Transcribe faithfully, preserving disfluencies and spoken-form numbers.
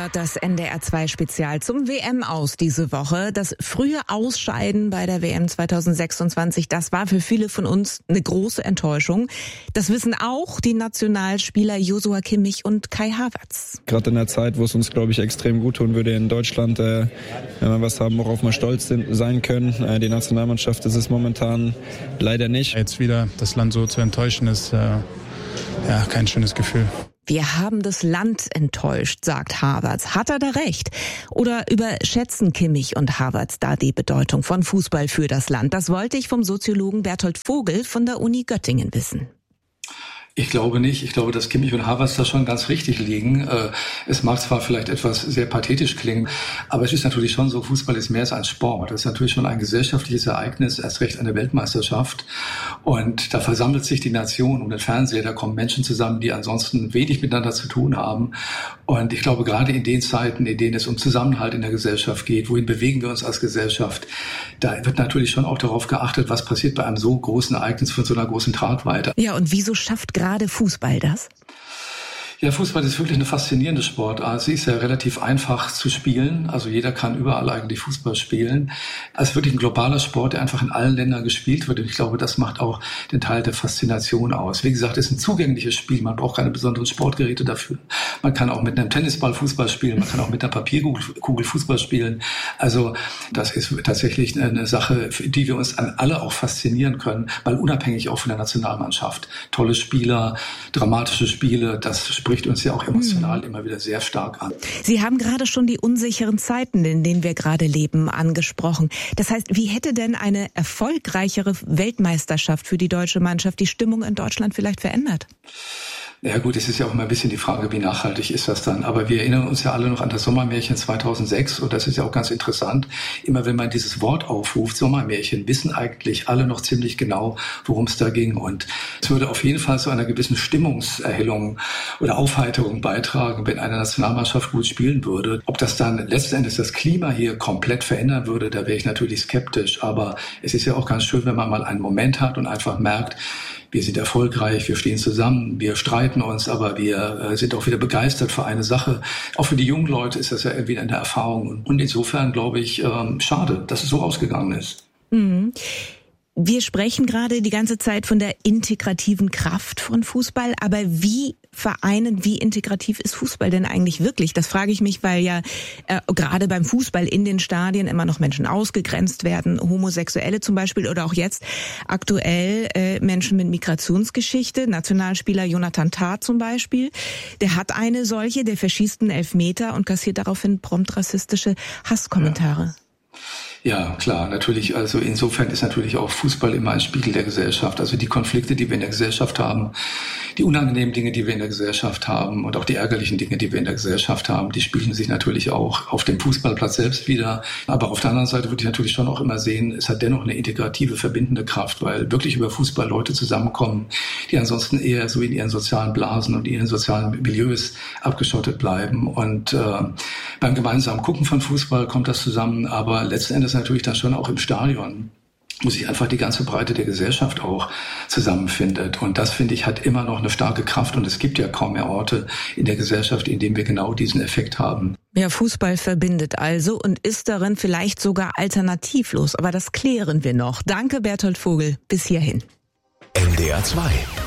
gehört das N D R zwei Spezial zum W M-Aus diese Woche. Das frühe Ausscheiden bei der W M zweitausendsechsundzwanzig, das war für viele von uns eine große Enttäuschung. Das wissen auch die Nationalspieler Joshua Kimmich und Kai Havertz. Gerade in der Zeit, wo es uns, glaube ich, extrem gut tun würde in Deutschland, äh, wenn wir was haben, worauf wir stolz sind, sein können. Äh, die Nationalmannschaft ist es momentan leider nicht. Jetzt wieder das Land so zu enttäuschen, ist äh, ja kein schönes Gefühl. Wir haben das Land enttäuscht, sagt Havertz. Hat er da recht? Oder überschätzen Kimmich und Havertz da die Bedeutung von Fußball für das Land? Das wollte ich vom Soziologen Berthold Vogel von der Uni Göttingen wissen. Ich glaube nicht. Ich glaube, dass Kimmich und Havertz da schon ganz richtig liegen. Es mag zwar vielleicht etwas sehr pathetisch klingen, aber es ist natürlich schon so, Fußball ist mehr als ein Sport. Das ist natürlich schon ein gesellschaftliches Ereignis, erst recht eine Weltmeisterschaft. Und da versammelt sich die Nation um den Fernseher, da kommen Menschen zusammen, die ansonsten wenig miteinander zu tun haben. Und ich glaube, gerade in den Zeiten, in denen es um Zusammenhalt in der Gesellschaft geht, wohin bewegen wir uns als Gesellschaft, da wird natürlich schon auch darauf geachtet, was passiert bei einem so großen Ereignis von so einer großen Tragweite. Ja, und wieso schafft gerade Fußball das? Ja, Fußball ist wirklich eine faszinierende Sportart. Sie ist ja relativ einfach zu spielen. Also jeder kann überall eigentlich Fußball spielen. Es ist wirklich ein globaler Sport, der einfach in allen Ländern gespielt wird. Und ich glaube, das macht auch den Teil der Faszination aus. Wie gesagt, es ist ein zugängliches Spiel. Man braucht keine besonderen Sportgeräte dafür. Man kann auch mit einem Tennisball Fußball spielen. Man kann auch mit einer Papierkugel Fußball spielen. Also das ist tatsächlich eine Sache, für die wir uns an alle auch faszinieren können, weil unabhängig auch von der Nationalmannschaft. Tolle Spieler, dramatische Spiele, das spricht uns ja auch emotional mhm. immer wieder sehr stark an. Sie haben gerade schon die unsicheren Zeiten, in denen wir gerade leben, angesprochen. Das heißt, wie hätte denn eine erfolgreichere Weltmeisterschaft für die deutsche Mannschaft die Stimmung in Deutschland vielleicht verändert? Ja gut, es ist ja auch immer ein bisschen die Frage, wie nachhaltig ist das dann. Aber wir erinnern uns ja alle noch an das Sommermärchen zweitausendsechs und das ist ja auch ganz interessant. Immer wenn man dieses Wort aufruft, Sommermärchen, wissen eigentlich alle noch ziemlich genau, worum es da ging. Und es würde auf jeden Fall zu einer gewissen Stimmungserhellung oder Aufheiterung beitragen, wenn eine Nationalmannschaft gut spielen würde. Ob das dann letzten Endes das Klima hier komplett verändern würde, da wäre ich natürlich skeptisch. Aber es ist ja auch ganz schön, wenn man mal einen Moment hat und einfach merkt, wir sind erfolgreich, wir stehen zusammen, wir streiten uns, aber wir äh, sind auch wieder begeistert für eine Sache. Auch für die jungen Leute ist das ja irgendwie eine Erfahrung. Und insofern glaube ich, ähm, schade, dass es so ausgegangen ist. Mhm. Wir sprechen gerade die ganze Zeit von der integrativen Kraft von Fußball, aber wie vereinen, wie integrativ ist Fußball denn eigentlich wirklich? Das frage ich mich, weil ja äh, gerade beim Fußball in den Stadien immer noch Menschen ausgegrenzt werden, Homosexuelle zum Beispiel oder auch jetzt aktuell äh, Menschen mit Migrationsgeschichte, Nationalspieler Jonathan Tah zum Beispiel, der hat eine solche, der verschießt einen Elfmeter und kassiert daraufhin prompt rassistische Hasskommentare. Ja. Ja, klar, natürlich. Also insofern ist natürlich auch Fußball immer ein Spiegel der Gesellschaft. Also die Konflikte, die wir in der Gesellschaft haben, die unangenehmen Dinge, die wir in der Gesellschaft haben und auch die ärgerlichen Dinge, die wir in der Gesellschaft haben, die spiegeln sich natürlich auch auf dem Fußballplatz selbst wieder. Aber auf der anderen Seite würde ich natürlich schon auch immer sehen, es hat dennoch eine integrative, verbindende Kraft, weil wirklich über Fußball Leute zusammenkommen, die ansonsten eher so in ihren sozialen Blasen und in ihren sozialen Milieus abgeschottet bleiben. Und äh, beim gemeinsamen Gucken von Fußball kommt das zusammen, aber letzten Endes natürlich dann schon auch im Stadion, wo sich einfach die ganze Breite der Gesellschaft auch zusammenfindet. Und das, finde ich, hat immer noch eine starke Kraft. Und es gibt ja kaum mehr Orte in der Gesellschaft, in denen wir genau diesen Effekt haben. Ja, Fußball verbindet also und ist darin vielleicht sogar alternativlos. Aber das klären wir noch. Danke, Berthold Vogel. Bis hierhin. N D R zwei